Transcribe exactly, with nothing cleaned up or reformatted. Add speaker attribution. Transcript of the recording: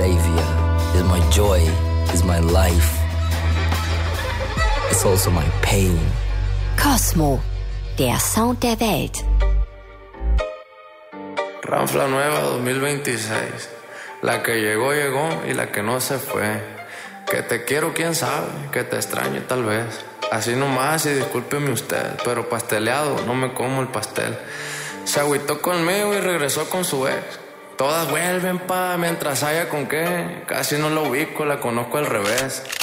Speaker 1: savior, is my joy, is my life. It's also my pain.
Speaker 2: Cosmo, der Sound der Welt.
Speaker 3: Ranfla Nueva dos mil veintiséis. La que llegó, llegó y la que no se fue. Que te quiero, quién sabe, que te extraño tal vez. Así nomás y discúlpeme usted, pero pasteleado, no me como el pastel. Se agüitó conmigo y regresó con su ex. Todas vuelven pa' mientras haya con qué. Casi no la ubico, la conozco al revés.